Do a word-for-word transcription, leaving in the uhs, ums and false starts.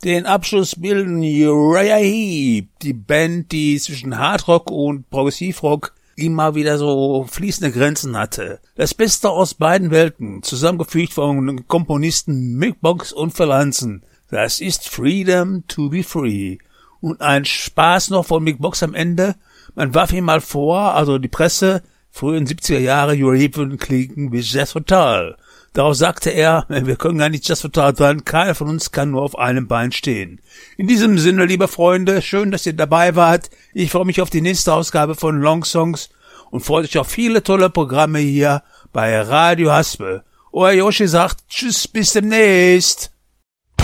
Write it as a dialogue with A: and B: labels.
A: Den Abschluss bilden Uriah Heep, die Band, die zwischen Hardrock und Progressivrock immer wieder so fließende Grenzen hatte. Das Beste aus beiden Welten, zusammengefügt von den Komponisten Mick Box und Phil Hansen. Das ist Freedom to be Free. Und ein Spaß noch von Mick Box am Ende. Man warf ihm mal vor, also die Presse, frühen siebziger Jahre, Uriah Heep würden klingen wie Jazz Total. Darauf sagte er, wir können gar nicht Jazz Total sein, keiner von uns kann nur auf einem Bein stehen. In diesem Sinne, liebe Freunde, schön, dass ihr dabei wart. Ich freue mich auf die nächste Ausgabe von Long Songs und freue mich auf viele tolle Programme hier bei Radio Haspel. Euer Yoshi sagt Tschüss, bis demnächst.